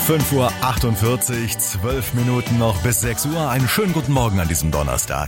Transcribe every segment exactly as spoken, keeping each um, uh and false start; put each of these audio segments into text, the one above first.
fünf Uhr achtundvierzig, zwölf Minuten noch bis sechs Uhr. Einen schönen guten Morgen an diesem Donnerstag.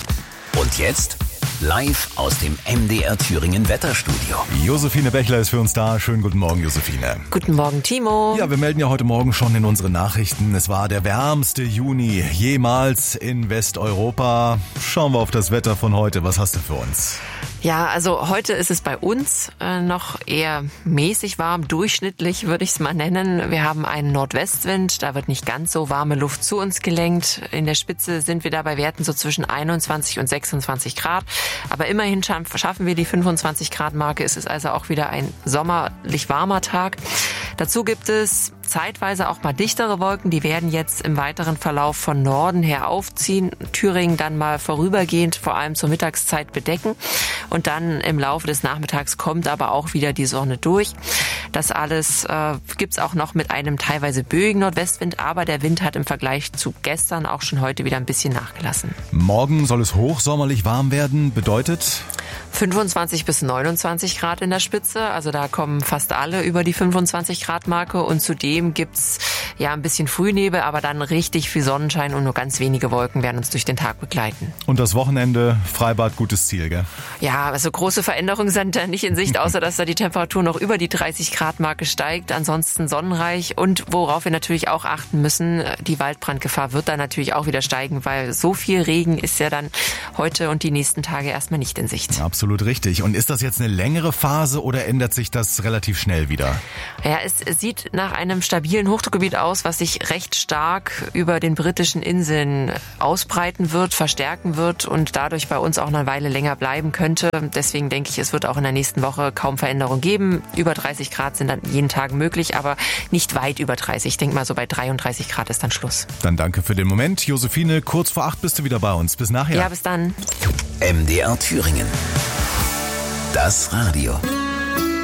Und jetzt live aus dem M D R Thüringen Wetterstudio. Josephine Bechler ist für uns da. Schönen guten Morgen, Josephine. Guten Morgen, Timo. Ja, wir melden ja heute Morgen schon in unseren Nachrichten. Es war der wärmste Juni jemals in Westeuropa. Schauen wir auf das Wetter von heute. Was hast du für uns? Ja, also heute ist es bei uns äh, noch eher mäßig warm, durchschnittlich würde ich es mal nennen. Wir haben einen Nordwestwind, da wird nicht ganz so warme Luft zu uns gelenkt. In der Spitze sind wir da bei Werten so zwischen einundzwanzig und sechsundzwanzig Grad. Aber immerhin schaffen wir die fünfundzwanzig Grad Marke. Es ist also auch wieder ein sommerlich warmer Tag. Dazu gibt es zeitweise auch mal dichtere Wolken. Die werden jetzt im weiteren Verlauf von Norden her aufziehen. Thüringen dann mal vorübergehend, vor allem zur Mittagszeit bedecken. Und dann im Laufe des Nachmittags kommt aber auch wieder die Sonne durch. Das alles äh, gibt's auch noch mit einem teilweise böigen Nordwestwind. Aber der Wind hat im Vergleich zu gestern auch schon heute wieder ein bisschen nachgelassen. Morgen soll es hochsommerlich warm werden. Bedeutet fünfundzwanzig bis neunundzwanzig Grad in der Spitze, also da kommen fast alle über die fünfundzwanzig Grad Marke und zudem gibt's ja ein bisschen Frühnebel, aber dann richtig viel Sonnenschein und nur ganz wenige Wolken werden uns durch den Tag begleiten. Und das Wochenende, Freibad, gutes Ziel, gell? Ja, also große Veränderungen sind da nicht in Sicht, außer dass da die Temperatur noch über die dreißig Grad Marke steigt, ansonsten sonnenreich und worauf wir natürlich auch achten müssen, die Waldbrandgefahr wird da natürlich auch wieder steigen, weil so viel Regen ist ja dann heute und die nächsten Tage erstmal nicht in Sicht. Absolut. Absolut richtig. Und ist das jetzt eine längere Phase oder ändert sich das relativ schnell wieder? Ja, es sieht nach einem stabilen Hochdruckgebiet aus, was sich recht stark über den britischen Inseln ausbreiten wird, verstärken wird und dadurch bei uns auch eine Weile länger bleiben könnte. Deswegen denke ich, es wird auch in der nächsten Woche kaum Veränderung geben. Über dreißig Grad sind dann jeden Tag möglich, aber nicht weit über dreißig. Ich denke mal, so bei dreiunddreißig Grad ist dann Schluss. Dann danke für den Moment. Josephine, kurz vor acht bist du wieder bei uns. Bis nachher. Ja, bis dann. M D R Thüringen. Das Radio.